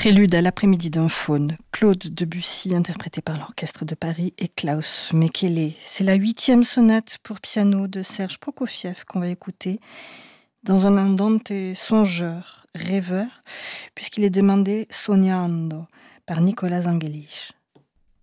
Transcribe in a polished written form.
Prélude à l'après-midi d'un faune, Claude Debussy interprété par l'Orchestre de Paris et Klaus Mekele. C'est la 8e sonate pour piano de Serge Prokofiev qu'on va écouter dans un andante songeur, rêveur, puisqu'il est demandé sognando par Nicolas Angelich.